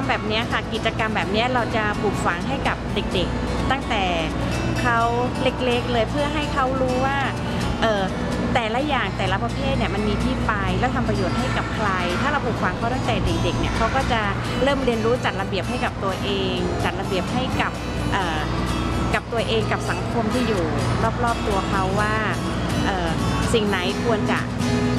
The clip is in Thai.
ำแบบนี้ค่ะกิจกรรมแบบนี้เราจะปลูกฝังให้กับเด็กๆตั้งแต่เขาเล็กๆเลยเพื่อให้เขารู้ว่าแต่ละอย่างแต่ละประเภทเนี่ยมันมีที่ไปแล้วทำประโยชน์ให้กับใครถ้าเราปลูกฝังเขาตั้งแต่เด็กๆเนี่ยเขาก็จะเริ่มเรียนรู้จัดระเบียบให้กับตัวเองจัดระเบียบให้กับตัวเองกับสังคมที่อยู่รอบๆตัวเขาว่าสิ่งไหนควรจะ